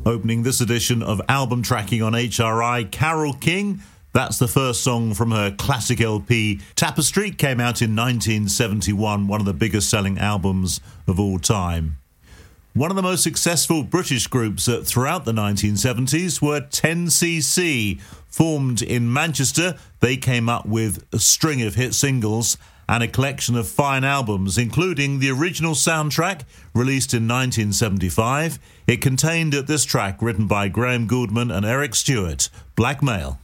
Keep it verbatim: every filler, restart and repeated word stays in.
Opening this edition of Album Tracking on H R I, Carole King. That's the first song from her classic L P, Tapestry, came out in nineteen seventy-one, one of the biggest selling albums of all time. One of the most successful British groups throughout the nineteen seventies were ten C C. Formed in Manchester, they came up with a string of hit singles and a collection of fine albums, including the original soundtrack, released in nineteen seventy-five. It contained this track written by Graham Gouldman and Eric Stewart, Blackmail.